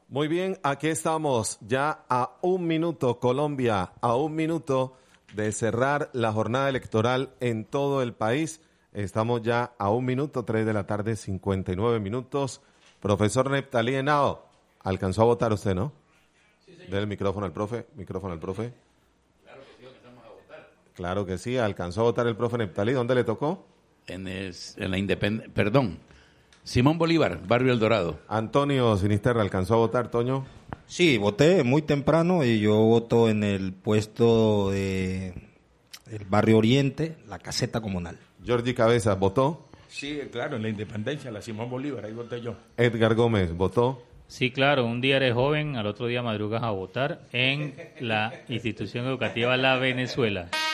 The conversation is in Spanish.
Muy bien, aquí estamos ya a 1 minuto, Colombia, a 1 minuto de cerrar la jornada electoral en todo el país. Estamos ya a 1 minuto, 3 de la tarde, 59 minutos. Profesor Neftalí Henao, ¿alcanzó a votar usted, no? Sí, señor. Dele el micrófono al profe, Claro que sí, alcanzamos a votar. Claro que sí, alcanzó a votar el profe Neftalí. ¿Dónde le tocó? En la Independencia, Simón Bolívar, Barrio El Dorado. Antonio Sinisterra, ¿alcanzó a votar, Toño? Sí, voté muy temprano y yo voto en el puesto del Barrio Oriente, la caseta comunal. Georgie Cabezas, ¿votó? Sí, claro, en la Independencia, la Simón Bolívar, ahí voté yo. Edgar Gómez, ¿votó? Sí, claro, un día eres joven, al otro día madrugas a votar en la institución educativa La Venezuela.